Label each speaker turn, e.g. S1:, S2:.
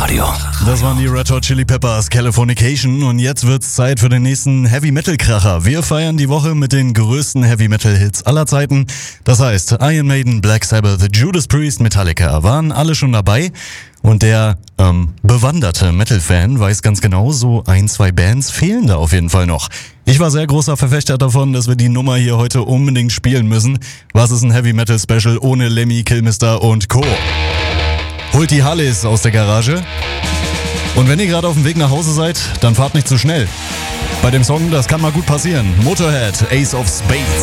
S1: Hitradio.
S2: Das waren die Red Hot Chili Peppers, Californication, und jetzt wird's Zeit für den nächsten Heavy-Metal-Kracher. Wir feiern die Woche mit den größten Heavy-Metal-Hits aller Zeiten. Das heißt, Iron Maiden, Black Sabbath, Judas Priest, Metallica waren alle schon dabei. Und der bewanderte Metal-Fan weiß ganz genau, so ein, zwei Bands fehlen da auf jeden Fall noch. Ich war sehr großer Verfechter davon, dass wir die Nummer hier heute unbedingt spielen müssen. Was ist ein Heavy-Metal-Special ohne Lemmy, Kilmister und Co.? Holt die Harleys aus der Garage. Und wenn ihr gerade auf dem Weg nach Hause seid, dann fahrt nicht zu schnell. Bei dem Song, das kann mal gut passieren. Motorhead, Ace of Spades.